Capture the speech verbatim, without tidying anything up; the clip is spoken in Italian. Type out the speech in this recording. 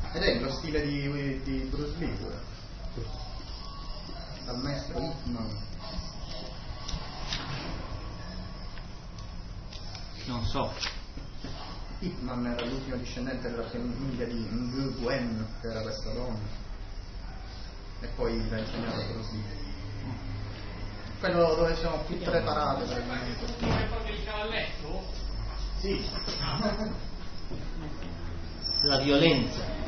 Ed è lo stile di, di Bruce Lee, dal maestro Ip Man. Non so. Ip Man era l'ultimo discendente della famiglia di Ngu Gwen, che era questa donna, e poi l'ha insegnato a Bruce Lee. Quello dove siamo più preparati praticamente. Come proprio il cavalletto? Sì. La violenza.